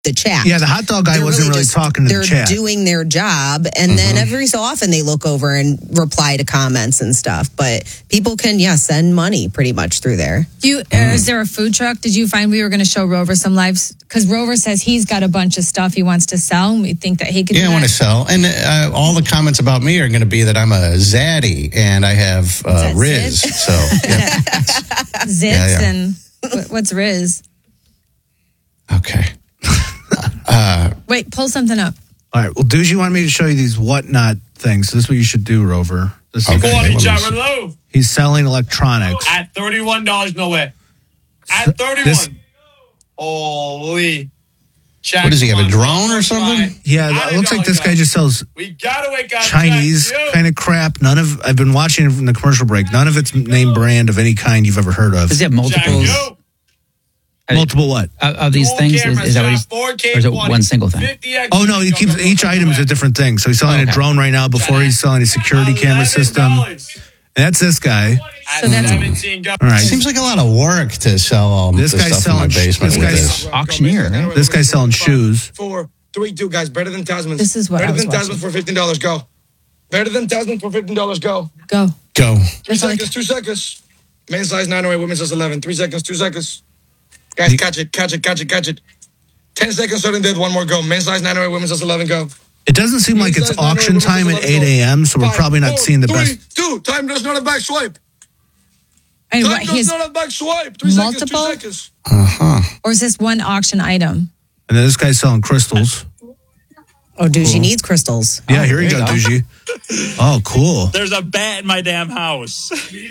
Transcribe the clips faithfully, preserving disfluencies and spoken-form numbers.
the chat. Yeah, the hot dog guy They're wasn't really, just- talking to the They're chat. doing their job, and then every so often they look over and reply to comments and stuff. But people can, yeah, send money pretty much through there. Do you, uh, is there a food truck? Did you find we were going to show Rover some lives? Because Rover says he's got a bunch of stuff he wants to sell, and we think that he could. Yeah, do I want to that. sell. And uh, all the comments about me are going to be that I'm a zaddy and I have uh, that Riz. Zit? So, yeah. Zits Yeah, yeah. and what, what's Riz? Okay. Wait, pull something up. All right. Well, Doogie wanted me to show you these whatnot things. This is what you should do, Rover. This is Okay. Morning, Let me John see. Reload. He's selling electronics. At thirty-one dollars, no way. At thirty-one. This- Holy. Jack, What does he have, a come on, drone or come something? on. Yeah, I it looks like know, this guy guys. just sells We gotta wake up. Chinese Jack, you. kind of crap. None of I've been watching it from the commercial break. None of it's name brand of any kind you've ever heard of. Does he have Jack, multiples you. Multiple what? of, of these Dual things? Is, camera is that what shot, he's, four K or is it twenty, one single thing? fifty X. Oh no, he keeps each item is a different thing. So he's selling Okay. a drone right now. Before he's selling a security camera system. And that's this guy. So that's- seventeen. All right. Seems like a lot of work to sell all This this guy's stuff in my selling- basement this with guy's- this. Auctioneer, right? This guy's selling shoes. Four, three, two, guys. Better than Tasman's. This is what Better I was than Tasman's for fifteen dollars. Go. Better than Tasman's for fifteen dollars. Go. Go. Go. Three That's all I seconds. Two seconds. Men's size nine oh eight. Women's size eleven. Three seconds. Two seconds. Guys, catch it. Catch it. Catch it. Catch it. Ten seconds. Certain dead. One more. Go. Men's size nine oh eight. Women's size eleven. Go. It doesn't seem like it's auction time at eight a.m. So we're Five, probably not four, seeing the three, best. Two. Time does not have back swipe. And Time what, does he's, not have back swipe. Three multiple? seconds. Two seconds. Uh-huh. or is this one auction item? And then this guy's selling crystals. Oh, Doogie needs crystals. Yeah, here you there go, you go. Doogie. Oh, cool. There's a bat in my damn house.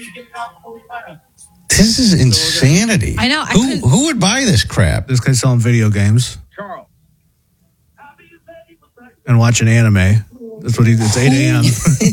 This is insanity. I know, I who, couldn't- who would buy this crap? This guy's selling video games Carl. and watching anime. That's what he. It's eight a.m.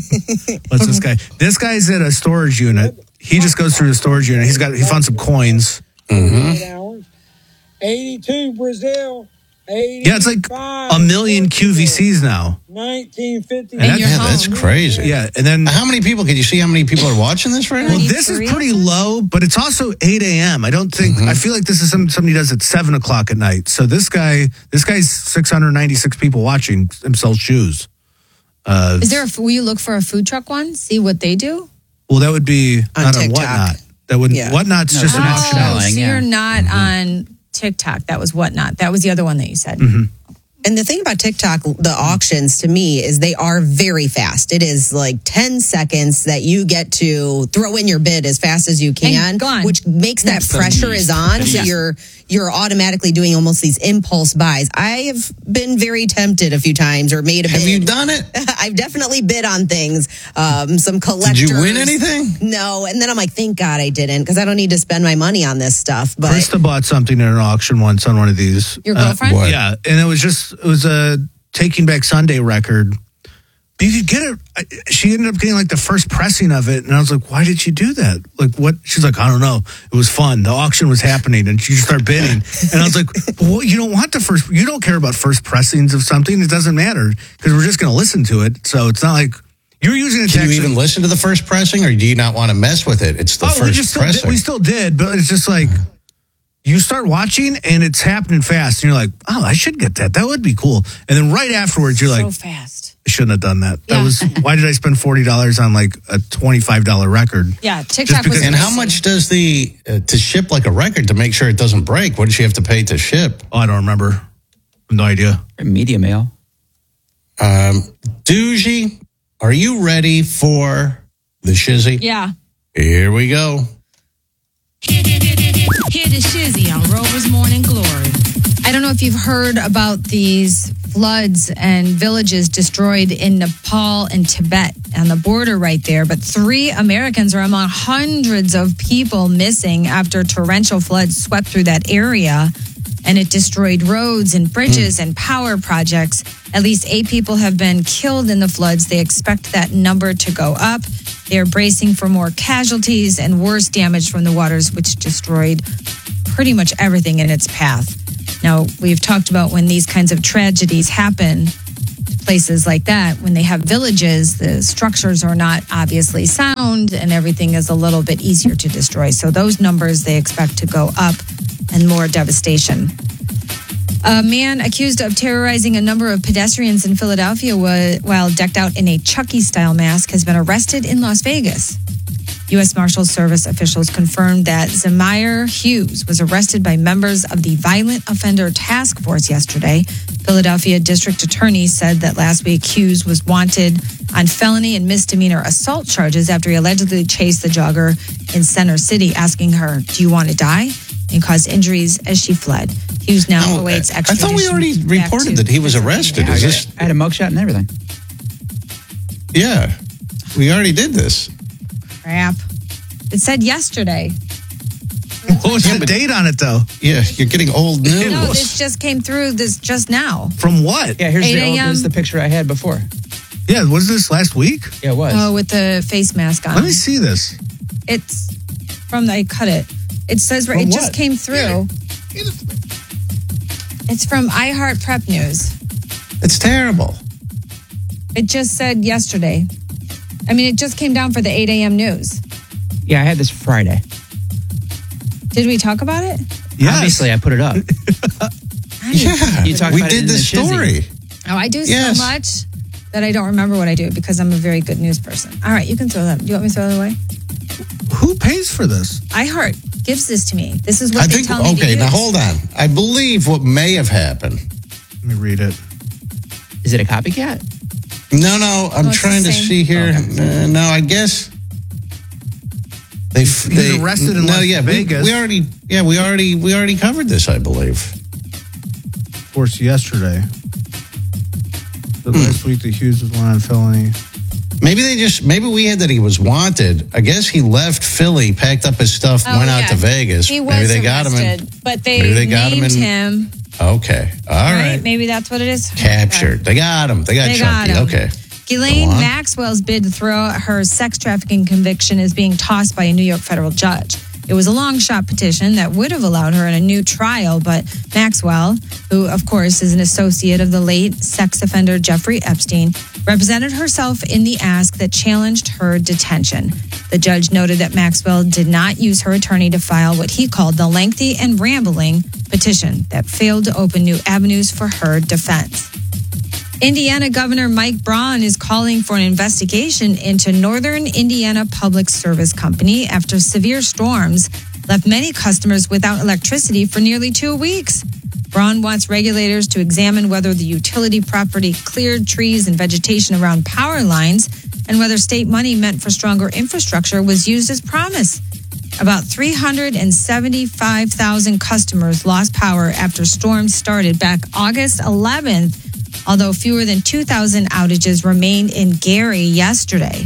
What's this guy? This guy's at a storage unit. He just goes through the storage unit. He's got. He found some coins. Hours. eighty-two Brazil. Yeah, it's like a million Q V Cs now. nineteen fifty. And that's- your Yeah, home. that's crazy. Yeah, and then How many people, can you see how many people are watching this right now? well, this is pretty low, but it's also eight a.m. I don't think. I feel like this is something somebody does at seven o'clock at night. So this guy, this guy's six hundred ninety-six people watching him sell shoes. Uh, Is there? A, will you look for a food truck one? See what they do. well, that would be On not on TikTok. Whatnot. That wouldn't. Yeah. Whatnot's No, just an it's not auction selling. house. Oh, so yeah. you're not on TikTok. That was Whatnot. That was the other one that you said. And the thing about TikTok, the auctions to me is they are very fast. It is like ten seconds that you get to throw in your bid as fast as you can, And gone. which makes that That's the pressure least. is on. So Yeah. you're you're automatically doing almost these impulse buys. I have been very tempted a few times or made a Have bid. you done it? I've definitely bid on things. Um, some collectors. Did you win anything? No, and then I'm like, thank God I didn't because I don't need to spend my money on this stuff. But Krista bought something in an auction once on one of these. Your Uh, girlfriend? what? yeah, and it was just it was a Taking Back Sunday record. But you could get it. I- She ended up getting like the first pressing of it, and I was like, "Why did you do that? Like, what?" She's like, "I don't know. It was fun. The auction was happening, and she started bidding." And I was like, "Well, you don't want the first. You don't care about first pressings of something. It doesn't matter because we're just going to listen to it. So it's not like you're using it. to Can you actually- even listen to the first pressing, or do you not want to mess with it? It's the Oh, we first just still did, pressing. we still did, but it's just like you start watching and it's happening fast, and you're like, "Oh, I should get that. That would be cool." And then right afterwards, you're So like, fast. "I shouldn't have done that. That Yeah. was why did I spend forty dollars on like a twenty-five dollar record?" Yeah, TikTok because- was. and how much does the, uh, to ship like a record to make sure it doesn't break, what does she have to pay to ship? Oh, I don't remember. No idea. Media mail. Um, Doogie, are you ready for the shizzy? Yeah. Here we go. Hear the shizzy on Rover's Morning Glory. I don't know if you've heard about these floods and villages destroyed in Nepal and Tibet on the border right there, but three Americans are among hundreds of people missing after torrential floods swept through that area, and it destroyed roads and bridges and power projects. At least eight people have been killed in the floods. They expect that number to go up. They are bracing for more casualties and worse damage from the waters, which destroyed pretty much everything in its path. Now, we've talked about when these kinds of tragedies happen, places like that, when they have villages, the structures are not obviously sound and everything is a little bit easier to destroy. So those numbers they expect to go up and more devastation. A man accused of terrorizing a number of pedestrians in Philadelphia wa- while decked out in a Chucky-style mask has been arrested in Las Vegas. U S Marshal Service officials confirmed that Zamir Hughes was arrested by members of the Violent Offender Task Force yesterday. Philadelphia District Attorney said that last week Hughes was wanted on felony and misdemeanor assault charges after he allegedly chased the jogger in Center City, asking her, "Do you want to die?" and caused injuries as she fled. Hughes now Oh, awaits I extradition. thought we already back reported to that he was arrested. Pennsylvania. Is I, this? got, I had a mugshot and everything. Yeah, we already did this. Crap. It said yesterday. What was the date on it, though? Yeah, you're getting old news. No, this just came through this just now. From what? Yeah, here's the, eight old, a.m. this is the picture I had before. Yeah, was this last week? Yeah, it was. Oh, with the face mask on. Let me see this. It's from the, I cut it. It says right, From it just what? came through. It's from iHeart Prep News. It's terrible. It just said yesterday. I mean, it just came down for the eight a.m. news. Yeah, I had this Friday. Did we talk about it? Yes. Obviously, I put it up. Yeah, You talked we about it did in the the shizzy. story. Oh, I do Yes. so much that I don't remember what I do because I'm a very good news person. All right, you can throw that. Do you want me to throw it away? Who pays for this? iHeart gives this to me. This is what I they think. tell me to Okay, now use. hold on. I believe what may have happened. Let me read it. Is it a copycat? No, no, I'm Oh, it's trying the to same. see here. Uh, no, I guess they. He was they arrested in no, Las yeah, we- Vegas. We, already, yeah, we already, we already covered this, I believe. Of course, yesterday. The last week, the Hughes was one on felony. Maybe they just, maybe we had that he was wanted. I guess he left Philly, packed up his stuff, Oh, went out yeah. to Vegas. He was maybe they got arrested, him in. but they, maybe they got him named in- him. Okay, all right? right. Maybe that's what it is. Captured. They got him. They got They got Chunky. him. Okay. Ghislaine Go on. Maxwell's bid to throw out her sex trafficking conviction is being tossed by a New York federal judge. It was a long shot petition that would have allowed her in a new trial, but Maxwell, who of course is an associate of the late sex offender Jeffrey Epstein, represented herself in the ask that challenged her detention. The judge noted that Maxwell did not use her attorney to file what he called the lengthy and rambling petition that failed to open new avenues for her defense. Indiana Governor Mike Braun is calling for an investigation into Northern Indiana Public Service Company after severe storms left many customers without electricity for nearly two weeks. Braun wants regulators to examine whether the utility property cleared trees and vegetation around power lines and whether state money meant for stronger infrastructure was used as promised. About three hundred seventy-five thousand customers lost power after storms started back August eleventh, although fewer than two thousand outages remained in Gary yesterday.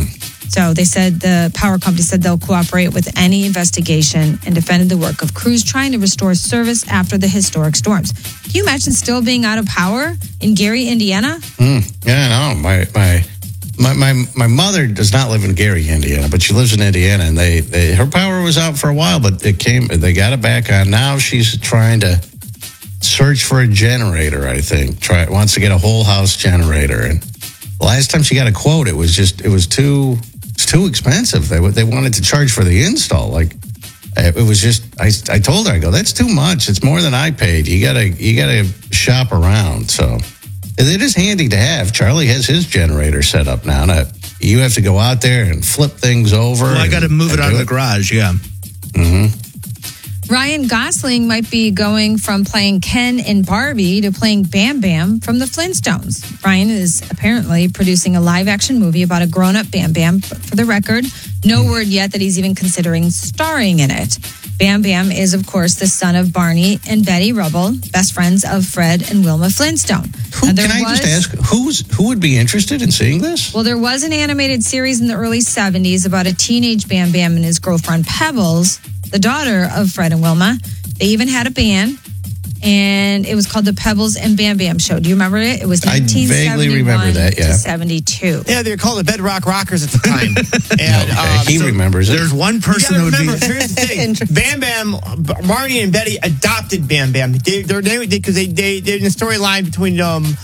So they said the power company said they'll cooperate with any investigation and defended the work of crews trying to restore service after the historic storms. Can you imagine still being out of power in Gary, Indiana? Mm, yeah, no, my, my my my my mother does not live in Gary, Indiana, but she lives in Indiana, and they, they her power was out for a while, but it came. They got it back on. Now she's trying to search for a generator. I think try wants to get a whole house generator, and the last time she got a quote, it was just it was too it's too expensive. They they wanted to charge for the install. Like it was just I I told her, I go, that's too much. It's more than I paid. You gotta you gotta shop around. So it is handy to have. Charlie has his generator set up now. Now you have to go out there and flip things over. Well, I got to and- move it and out do of the garage. Yeah. Mm-hmm. Ryan Gosling might be going from playing Ken in Barbie to playing Bam Bam from the Flintstones. Ryan is apparently producing a live-action movie about a grown-up Bam Bam. But for the record, no word yet that he's even considering starring in it. Bam Bam is, of course, the son of Barney and Betty Rubble, best friends of Fred and Wilma Flintstone. Who, Now, there can I was- just ask who's who would be interested in seeing this? Well, there was an animated series in the early seventies about a teenage Bam Bam and his girlfriend Pebbles, the daughter of Fred and Wilma. They even had a band, and it was called the Pebbles and Bam Bam Show. Do you remember it? It was I nineteen vaguely seventy-one remember that, yeah. to seventy-two. Yeah, they were called the Bedrock Rockers at the time. And, Okay, um, he so- remembers it. There's one You person gotta that would remember, be. here's the thing. Bam Bam, Barney and Betty adopted Bam Bam. They, they're because they, they, they, did in a storyline between um,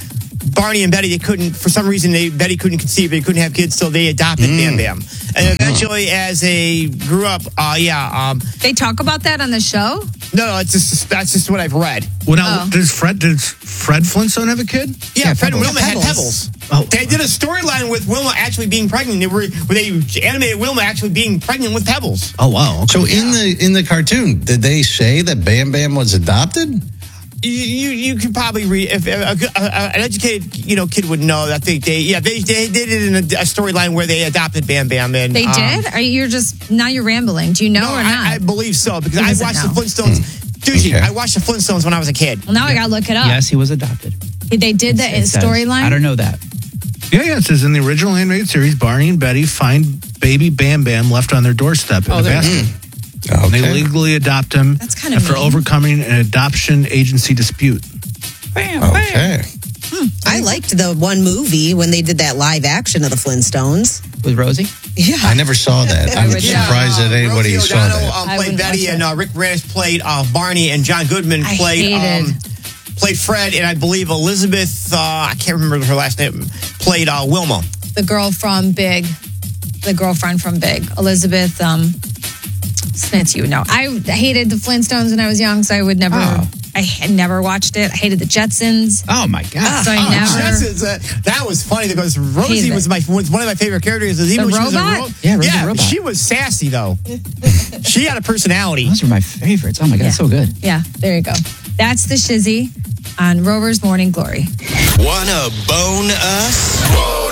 Barney and Betty, they couldn't, for some reason, they Betty couldn't conceive, they couldn't have kids, so they adopted Bam Bam. And eventually, as they grew up, uh, yeah. Um, They talk about that on the show? no, no, it's just, that's just what I've read. Well, now, Oh. does Fred does Fred Flintstone have a kid? Yeah, Fred and Pebbles. Wilma had Pebbles. Oh. They did a storyline with Wilma actually being pregnant. They were where they animated Wilma actually being pregnant with Pebbles. Oh wow! Okay. So in the in the cartoon, did they say that Bam Bam was adopted? You you, you could probably read if a, a, a, an educated you know kid would know. I think they yeah they they did it in a, a storyline where they adopted Bam Bam. And They um, did? Are you, you're just, now you're rambling. Do you know No, or not? I, I believe so because He I doesn't watched know. the Flintstones. Doogie, Okay. I watched the Flintstones when I was a kid. well, now I got to look it up. Yes, he was adopted. They did the It says. storyline? I don't know that. Yeah, yeah. It says in the original animated series, Barney and Betty find baby Bam Bam left on their doorstep in Oh, a there- basket. Okay. And they legally adopt him That's kinda after mean. overcoming an adoption agency dispute. Bam, Okay. I liked the one movie when they did that live action of the Flintstones. With Rosie? Yeah. I never saw that. I'm would- surprised that anybody Rosie saw O'Donnell, that. Um, I played wouldn't Betty, watch it. and uh, Rick Moranis played uh, Barney, and John Goodman I played hated. um, played Fred, and I believe Elizabeth. Uh, I can't remember her last name. Played uh, Wilma. The girl from Big. The girlfriend from Big. Elizabeth um, Smith, you know. I hated the Flintstones when I was young, so I would never, Oh. I had never watched it. I hated the Jetsons. Oh, my God. So I Oh, never. Jetsons, uh, that was funny because Rosie Hated was it. my was one of my favorite characters. Even The when she was a robot? ro- Yeah, Rosie yeah, the robot. she was sassy though. She had a personality. Those are my favorites. Oh, my God, Yeah. so good. Yeah, there you go. That's the Shizzy on Rover's Morning Glory. Wanna bone us? Bone